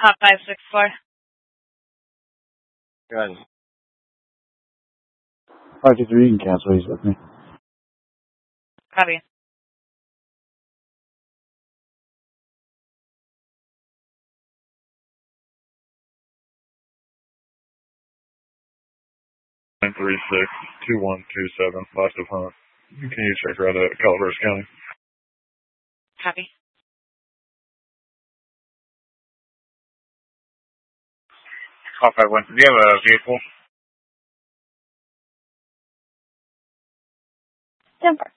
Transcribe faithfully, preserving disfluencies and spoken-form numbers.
Hot five six four. Go ahead. five two three, you can cancel. He's with me. Copy. nine three six two one two seven, last of hunt. Can you check right at Calaveras County? Copy. Call five one. Do you have a vehicle? Denver.